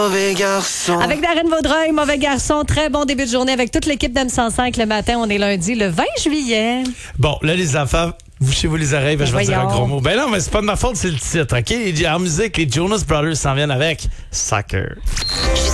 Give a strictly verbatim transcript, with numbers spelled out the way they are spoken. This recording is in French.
Mauvais garçon. Avec Darren Vaudreuil, mauvais garçon, très bon début de journée avec toute l'équipe d'M cent cinq le matin. On est lundi, le vingt juillet. Bon, là, les enfants, bouchez-vous les oreilles, ben, je vais dire un voyons. gros mot. Ben non, mais c'est pas de ma faute, c'est le titre, OK? En musique, les Jonas Brothers s'en viennent avec Soccer.